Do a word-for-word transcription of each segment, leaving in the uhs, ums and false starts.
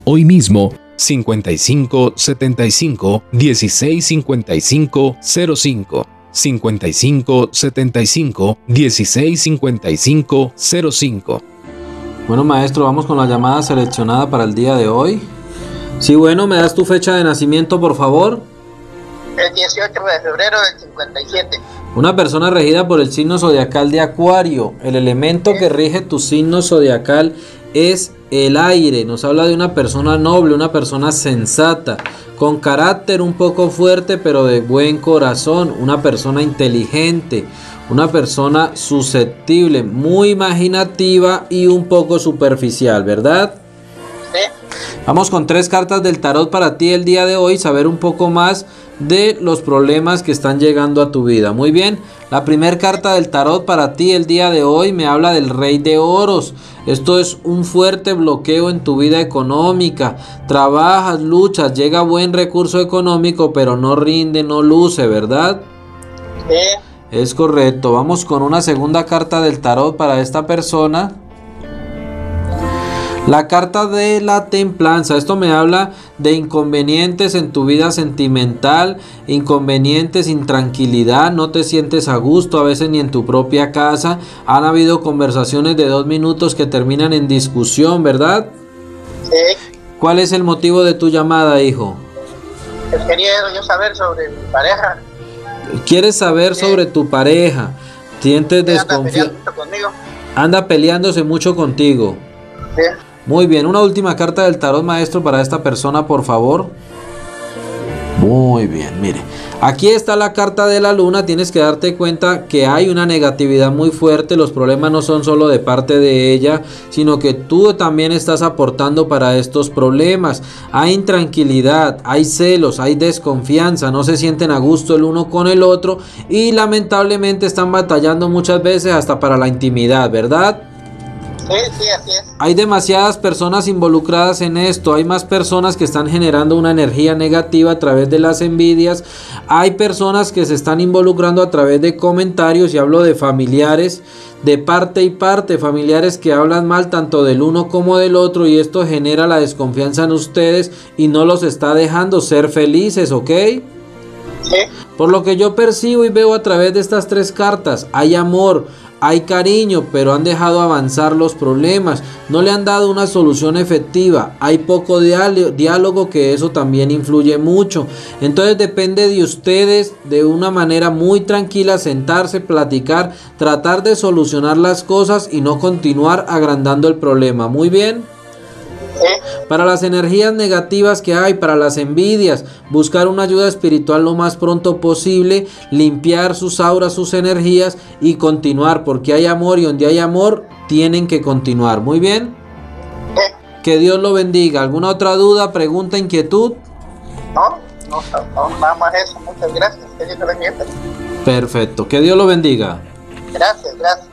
hoy mismo cincuenta y cinco setenta y cinco dieciséis cincuenta y cinco cero cinco, cincuenta y cinco setenta y cinco dieciséis cincuenta y cinco cero cinco. Bueno, maestro, vamos con la llamada seleccionada para el día de hoy. Sí, bueno, ¿me das tu fecha de nacimiento, por favor? El dieciocho de febrero del cincuenta y siete. Una persona regida por el signo zodiacal de Acuario. El elemento que rige tu signo zodiacal es el aire. Nos habla de una persona noble, una persona sensata, con carácter un poco fuerte, pero de buen corazón. Una persona inteligente, una persona susceptible, muy imaginativa y un poco superficial, ¿verdad? Sí. Vamos con tres cartas del tarot para ti el día de hoy, saber un poco más de los problemas que están llegando a tu vida. Muy bien, la primera carta del tarot para ti el día de hoy me habla del Rey de Oros. Esto es un fuerte bloqueo en tu vida económica. Trabajas, luchas, llega buen recurso económico, pero no rinde, no luce, ¿verdad? Sí. Es correcto. Vamos con una segunda carta del tarot para esta persona. La carta de la templanza. Esto me habla de inconvenientes en tu vida sentimental, inconvenientes, intranquilidad, no te sientes a gusto a veces ni en tu propia casa. Han habido conversaciones de dos minutos que terminan en discusión, ¿verdad? Sí. ¿Cuál es el motivo de tu llamada, hijo? Pues quería yo saber sobre mi pareja. ¿Quieres saber Sí. sobre tu pareja? ¿Sientes Anda desconfianza? peleando conmigo. Anda peleándose mucho contigo. Sí. Muy bien, una última carta del tarot, maestro, para esta persona, por favor. Muy bien, mire. Aquí está la carta de la luna. Tienes que darte cuenta que hay una negatividad muy fuerte. Los problemas no son solo de parte de ella, sino que tú también estás aportando para estos problemas. Hay intranquilidad, hay celos, hay desconfianza. No se sienten a gusto el uno con el otro. Y lamentablemente están batallando muchas veces hasta para la intimidad, ¿verdad? Sí, sí, así es. Hay demasiadas personas involucradas en esto. Hay más personas que están generando una energía negativa a través de las envidias. Hay personas que se están involucrando a través de comentarios, y hablo de familiares de parte y parte, familiares que hablan mal tanto del uno como del otro, y esto genera la desconfianza en ustedes y no los está dejando ser felices, ¿ok? Sí. Por lo que yo percibo y veo a través de estas tres cartas, hay amor, hay cariño, pero han dejado avanzar los problemas, no le han dado una solución efectiva, hay poco diálogo, que eso también influye mucho. Entonces depende de ustedes, de una manera muy tranquila, sentarse, platicar, tratar de solucionar las cosas y no continuar agrandando el problema. Muy bien. Para las energías negativas que hay, para las envidias, buscar una ayuda espiritual lo más pronto posible, limpiar sus auras, sus energías y continuar, porque hay amor, y donde hay amor tienen que continuar. Muy bien. Que Dios lo bendiga. ¿Alguna otra duda, pregunta, inquietud? No, no, no, nada más eso. Muchas gracias. Que Dios lo bendiga. Perfecto. Que Dios lo bendiga. Gracias, gracias.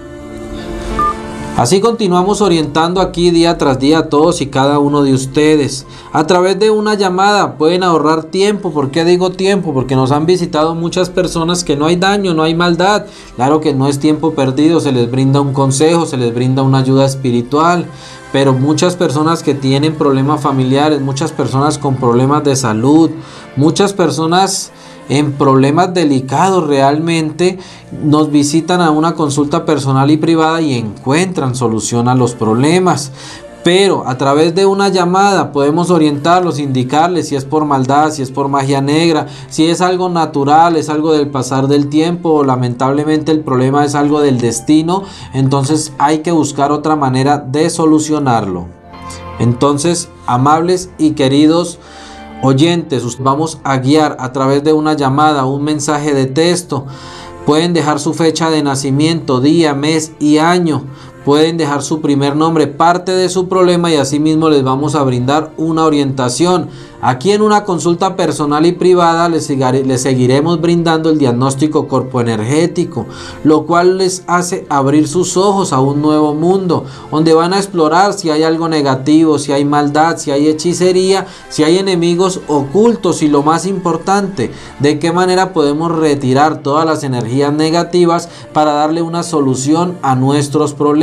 Así continuamos orientando aquí día tras día a todos y cada uno de ustedes. A través de una llamada pueden ahorrar tiempo. ¿Por qué digo tiempo? Porque nos han visitado muchas personas que no hay daño, no hay maldad. Claro que no es tiempo perdido, se les brinda un consejo, se les brinda una ayuda espiritual. Pero muchas personas que tienen problemas familiares, muchas personas con problemas de salud, muchas personas en problemas delicados realmente, nos visitan a una consulta personal y privada y encuentran solución a los problemas. Pero a través de una llamada podemos orientarlos, indicarles si es por maldad, si es por magia negra, si es algo natural, es algo del pasar del tiempo, o lamentablemente el problema es algo del destino. Entonces hay que buscar otra manera de solucionarlo. Entonces, amables y queridos oyentes, vamos a guiar a través de una llamada, un mensaje de texto. Pueden dejar su fecha de nacimiento, día, mes y año. Pueden dejar su primer nombre, parte de su problema, y asimismo les vamos a brindar una orientación. Aquí en una consulta personal y privada les, les seguiremos brindando el diagnóstico corpoenergético, lo cual les hace abrir sus ojos a un nuevo mundo, donde van a explorar si hay algo negativo, si hay maldad, si hay hechicería, si hay enemigos ocultos, y lo más importante, de qué manera podemos retirar todas las energías negativas para darle una solución a nuestros problemas.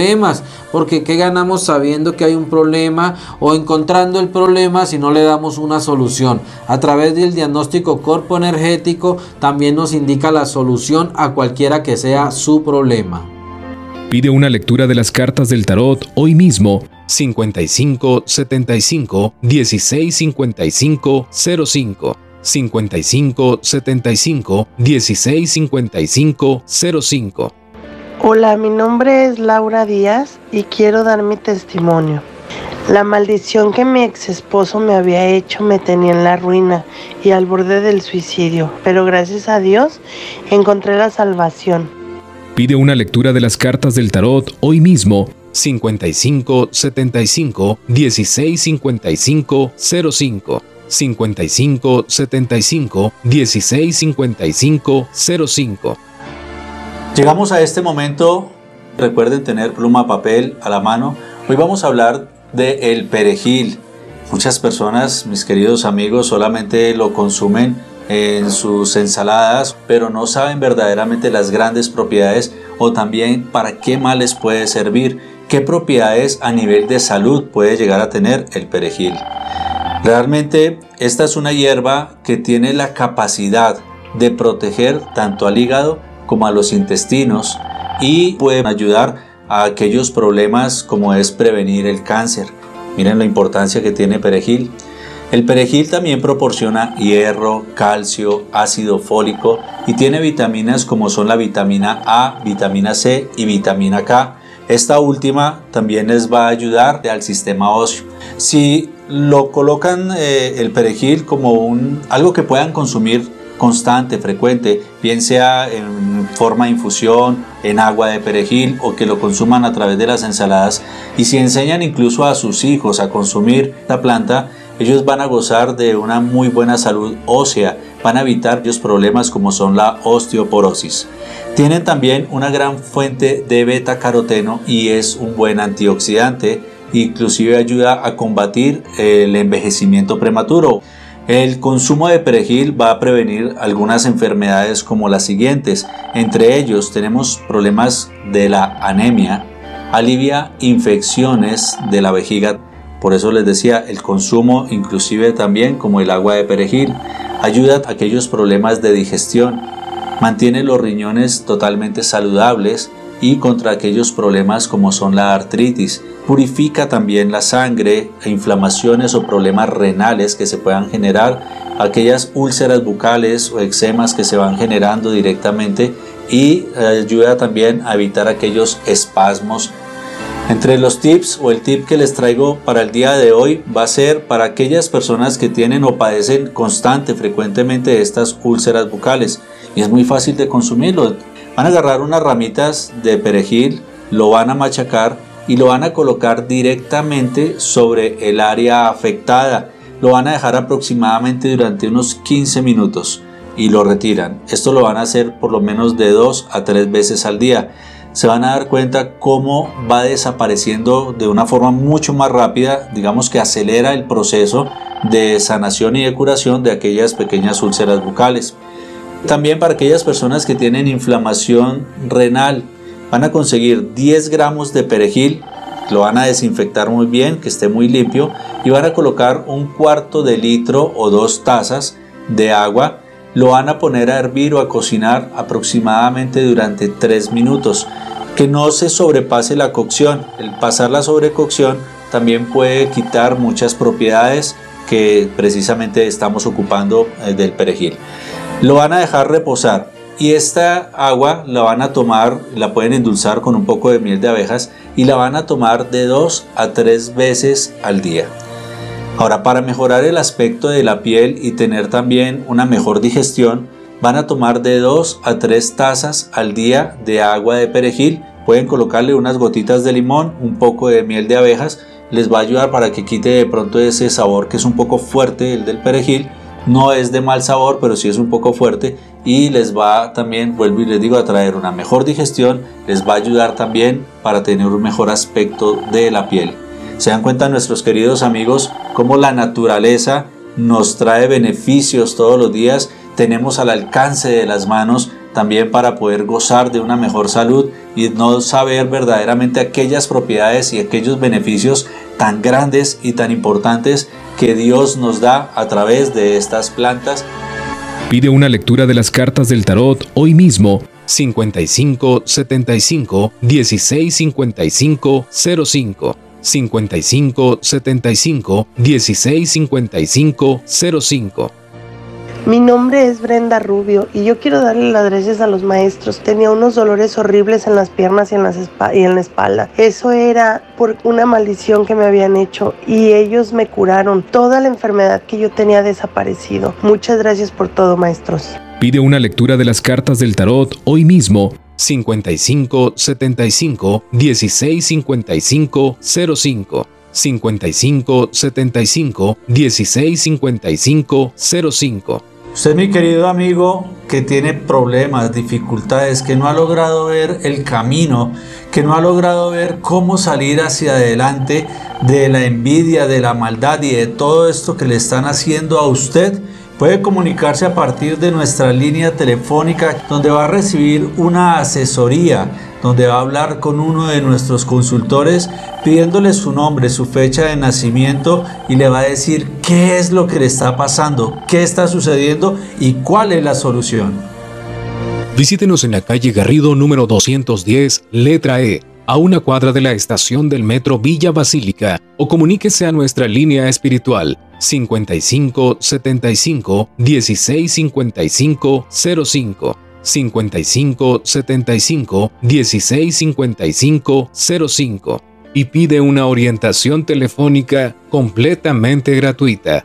problemas, porque ¿qué ganamos sabiendo que hay un problema o encontrando el problema si no le damos una solución? A través del diagnóstico corpo energético también nos indica la solución a cualquiera que sea su problema. Pide una lectura de las cartas del tarot hoy mismo. cincuenta y cinco setenta y cinco dieciséis cincuenta y cinco cero cinco, cincuenta y cinco setenta y cinco dieciséis cincuenta y cinco cero cinco. Hola, mi nombre es Laura Díaz y quiero dar mi testimonio. La maldición que mi ex esposo me había hecho me tenía en la ruina y al borde del suicidio, pero gracias a Dios encontré la salvación. Pide una lectura de las cartas del tarot hoy mismo. cincuenta y cinco setenta y cinco dieciséis cincuenta y cinco cero cinco, cincuenta y cinco setenta y cinco dieciséis cincuenta y cinco cero cinco. Llegamos a este momento. Recuerden tener pluma, papel a la mano. Hoy vamos a hablar de el perejil. Muchas personas, mis queridos amigos, solamente lo consumen en sus ensaladas, pero no saben verdaderamente las grandes propiedades o también para qué más les puede servir, qué propiedades a nivel de salud puede llegar a tener el perejil. Realmente esta es una hierba que tiene la capacidad de proteger tanto al hígado como a los intestinos y puede ayudar a aquellos problemas como es prevenir el cáncer. Miren la importancia que tiene perejil. El perejil también proporciona hierro, calcio, ácido fólico y tiene vitaminas como son la vitamina A, vitamina C y vitamina K. Esta última también les va a ayudar al sistema óseo. Si lo colocan eh, el perejil como un, algo que puedan consumir constante, frecuente, bien sea en forma de infusión, en agua de perejil o que lo consuman a través de las ensaladas, y si enseñan incluso a sus hijos a consumir esta planta, ellos van a gozar de una muy buena salud ósea, van a evitar los problemas como son la osteoporosis. Tienen también una gran fuente de beta-caroteno y es un buen antioxidante, inclusive ayuda a combatir el envejecimiento prematuro. El consumo de perejil va a prevenir algunas enfermedades como las siguientes. Entre ellos tenemos problemas de la anemia, alivia infecciones de la vejiga. Por eso les decía, el consumo inclusive también como el agua de perejil ayuda a aquellos problemas de digestión, mantiene los riñones totalmente saludables y contra aquellos problemas como son la artritis, purifica también la sangre e inflamaciones o problemas renales que se puedan generar, aquellas úlceras bucales o eczemas que se van generando directamente y ayuda también a evitar aquellos espasmos. Entre los tips o el tip que les traigo para el día de hoy va a ser para aquellas personas que tienen o padecen constante, frecuentemente de estas úlceras bucales y es muy fácil de consumirlo. Van a agarrar unas ramitas de perejil, lo van a machacar y lo van a colocar directamente sobre el área afectada. Lo van a dejar aproximadamente durante unos quince minutos y lo retiran. Esto lo van a hacer por lo menos de dos a tres veces al día. Se van a dar cuenta cómo va desapareciendo de una forma mucho más rápida, digamos que acelera el proceso de sanación y de curación de aquellas pequeñas úlceras bucales. También para aquellas personas que tienen inflamación renal, van a conseguir diez gramos de perejil, lo van a desinfectar muy bien, que esté muy limpio, y van a colocar un cuarto de litro o dos tazas de agua. Lo van a poner a hervir o a cocinar aproximadamente durante tres minutos. Que no se sobrepase la cocción. El pasar la sobrecocción también puede quitar muchas propiedades que precisamente estamos ocupando del perejil. Lo van a dejar reposar y esta agua la van a tomar, la pueden endulzar con un poco de miel de abejas y la van a tomar de dos a tres veces al día. Ahora, para mejorar el aspecto de la piel y tener también una mejor digestión, van a tomar de dos a tres tazas al día de agua de perejil. Pueden colocarle unas gotitas de limón, un poco de miel de abejas, les va a ayudar para que quite de pronto ese sabor que es un poco fuerte, el del perejil. No es de mal sabor, pero sí es un poco fuerte y les va también, vuelvo y les digo, a traer una mejor digestión, les va a ayudar también para tener un mejor aspecto de la piel. Se dan cuenta nuestros queridos amigos cómo la naturaleza nos trae beneficios todos los días, tenemos al alcance de las manos también para poder gozar de una mejor salud y no saber verdaderamente aquellas propiedades y aquellos beneficios tan grandes y tan importantes que Dios nos da a través de estas plantas. Pide una lectura de las cartas del tarot hoy mismo. cincuenta y cinco setenta y cinco dieciséis cincuenta y cinco cero cinco, cincuenta y cinco setenta y cinco dieciséis cincuenta y cinco cero cinco. Mi nombre es Brenda Rubio y yo quiero darle las gracias a los maestros. Tenía unos dolores horribles en las piernas y en, las espa- y en la espalda. Eso era por una maldición que me habían hecho y ellos me curaron. Toda la enfermedad que yo tenía desaparecido. Muchas gracias por todo, maestros. Pide una lectura de las cartas del tarot hoy mismo. cincuenta y cinco setenta y cinco dieciséis cincuenta y cinco cero cinco, cincuenta y cinco setenta y cinco dieciséis cincuenta y cinco cero cinco. Usted, mi querido amigo, que tiene problemas, dificultades, que no ha logrado ver el camino, que no ha logrado ver cómo salir hacia adelante de la envidia, de la maldad y de todo esto que le están haciendo a usted, puede comunicarse a partir de nuestra línea telefónica, donde va a recibir una asesoría, donde va a hablar con uno de nuestros consultores pidiéndole su nombre, su fecha de nacimiento y le va a decir qué es lo que le está pasando, qué está sucediendo y cuál es la solución. Visítenos en la calle Garrido número doscientos diez, letra E, a una cuadra de la estación del metro Villa Basílica, o comuníquese a nuestra línea espiritual cincuenta y cinco setenta y cinco dieciséis cincuenta y cinco cero cinco, cincuenta y cinco setenta y cinco dieciséis cincuenta y cinco cero cinco y pide una orientación telefónica completamente gratuita.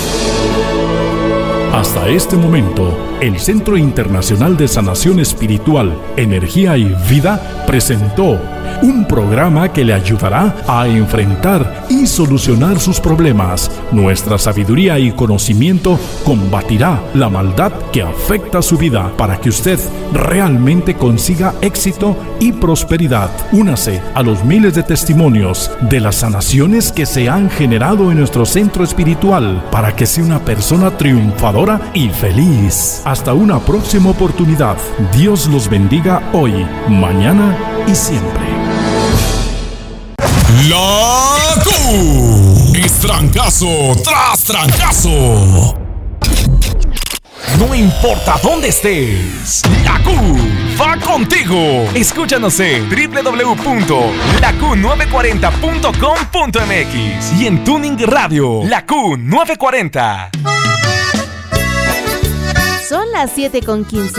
Hasta este momento, el Centro Internacional de Sanación Espiritual, Energía y Vida presentó un programa que le ayudará a enfrentar y solucionar sus problemas. Nuestra sabiduría y conocimiento combatirá la maldad que afecta su vida para que usted realmente consiga éxito y prosperidad. Únase a los miles de testimonios de las sanaciones que se han generado en nuestro centro espiritual para que sea una persona triunfadora y feliz. Hasta una próxima oportunidad. Dios los bendiga hoy, mañana y siempre. La Q es trancazo tras trancazo. No importa dónde estés, la Q va contigo. Escúchanos en doble u doble u doble u punto la q nueve cuarenta punto com punto m x y en Tuning Radio, la Q nueve cuarenta. Son las siete con quince.